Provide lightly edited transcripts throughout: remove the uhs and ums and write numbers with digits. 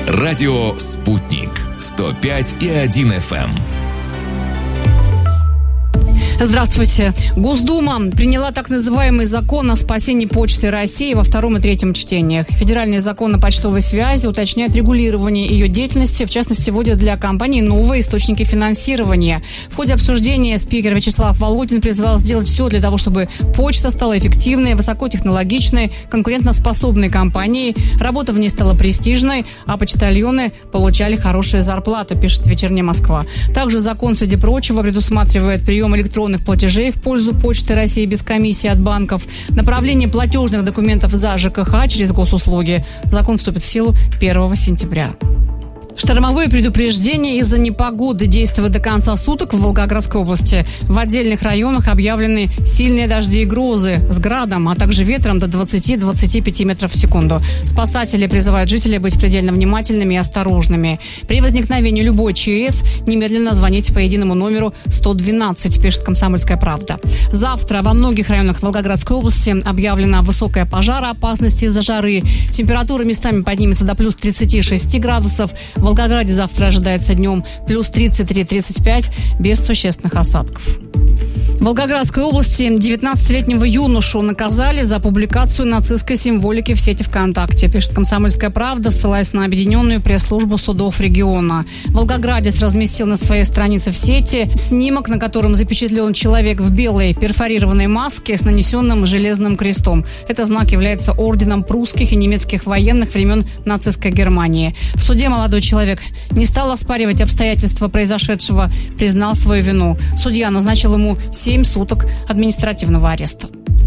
Радио «Спутник». 105,1 FM. Здравствуйте. Госдума приняла так называемый закон о спасении Почты России во втором и третьем чтениях. Федеральный закон о почтовой связи уточняет регулирование ее деятельности, в частности, вводит для компаний новые источники финансирования. В ходе обсуждения спикер Вячеслав Володин призвал сделать все для того, чтобы почта стала эффективной, высокотехнологичной, конкурентоспособной компанией, работа в ней стала престижной, а почтальоны получали хорошие зарплаты, пишет «Вечерняя Москва». Также закон, среди прочего, предусматривает прием электронных платежей в пользу Почты России без комиссии от банков, направление платежных документов за ЖКХ через госуслуги. Закон вступит в силу 1 сентября. Штормовые предупреждения из-за непогоды действуют до конца суток в Волгоградской области. В отдельных районах объявлены сильные дожди и грозы с градом, а также ветром до 20-25 метров в секунду. Спасатели призывают жителей быть предельно внимательными и осторожными. При возникновении любой ЧС немедленно звоните по единому номеру 112, пишет «Комсомольская правда». Завтра во многих районах Волгоградской области объявлена высокая пожароопасность из-за жары. Температура местами поднимется до плюс 36 градусов. В Волгограде завтра ожидается днем плюс 33-35 без существенных осадков. В Волгоградской области 19-летнего юношу наказали за публикацию нацистской символики в сети ВКонтакте, пишет «Комсомольская правда», ссылаясь на объединенную пресс-службу судов региона. Волгоградец разместил на своей странице в сети снимок, на котором запечатлен человек в белой перфорированной маске с нанесенным железным крестом. Этот знак является орденом прусских и немецких военных времен нацистской Германии. В суде молодой человек не стал оспаривать обстоятельства произошедшего, признал свою вину. Судья назначил ему 7 суток административного ареста.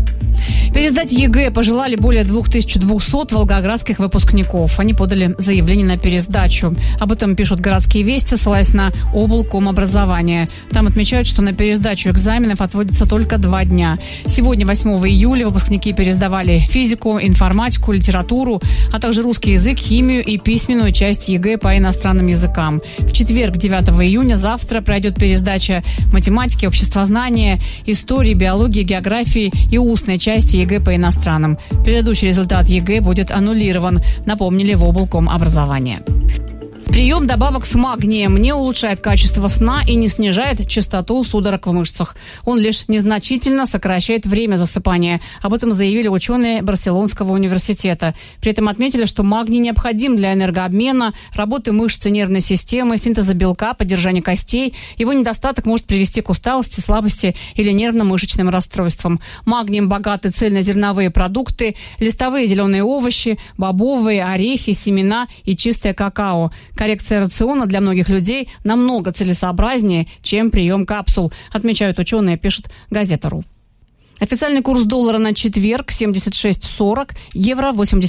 Пересдать ЕГЭ пожелали более 2200 волгоградских выпускников. Они подали заявление на пересдачу. Об этом пишут «Городские вести», ссылаясь на облкомобразования. Там отмечают, что на пересдачу экзаменов отводится только 2 дня. Сегодня, 8 июля, выпускники пересдавали физику, информатику, литературу, а также русский язык, химию и письменную часть ЕГЭ по иностранным языкам. В четверг, 9 июня, завтра пройдет пересдача математики, обществознания, истории, биологии, географии и устной части ЕГЭ по иностранным. Предыдущий результат ЕГЭ будет аннулирован, напомнили в облкомобразования. Прием добавок с магнием не улучшает качество сна и не снижает частоту судорог в мышцах. Он лишь незначительно сокращает время засыпания. Об этом заявили ученые Барселонского университета. При этом отметили, что магний необходим для энергообмена, работы мышц и нервной системы, синтеза белка, поддержания костей. Его недостаток может привести к усталости, слабости или нервно-мышечным расстройствам. Магнием богаты цельнозерновые продукты, листовые зеленые овощи, бобовые, орехи, семена и чистое какао. Коррекция рациона для многих людей намного целесообразнее, чем прием капсул, отмечают ученые, пишет «Газета.ру». Официальный курс доллара на четверг 76.40, евро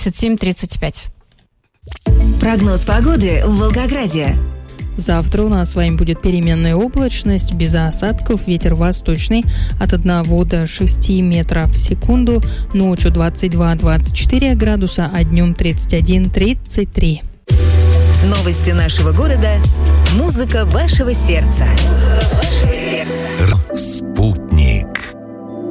87.35. Прогноз погоды в Волгограде. Завтра у нас с вами будет переменная облачность, без осадков, ветер восточный от 1 до 6 метров в секунду, ночью 22-24 градуса, а днем 31-33. Новости нашего города. Музыка вашего сердца. «Спутник».